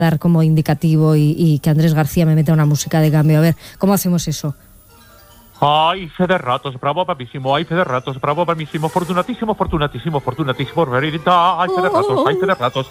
dar como indicativo y que Andrés García me meta una música de cambio. A ver, ¿cómo hacemos eso? Ay, fe de ratos, bravo, bravissimo, ay, fe de ratos, bravo, bravissimo, fortunatísimo, fortunatísimo, fortunatísimo, verità, ay, fe de ratos,